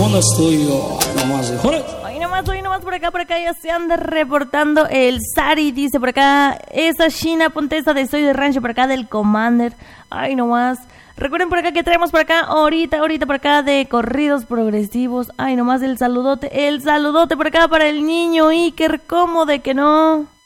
mundo es tuyo. Ay, nomás, híjole. Hoy nomás por acá ya se anda reportando el Sari, dice por acá, esa China, ponte esa de Soy de Rancho por acá del Commander. Ay, nomás. Recuerden por acá que traemos por acá ahorita por acá de corridos progresivos. Ay, nomás el saludote por acá para el niño Iker, ¿cómo de que no?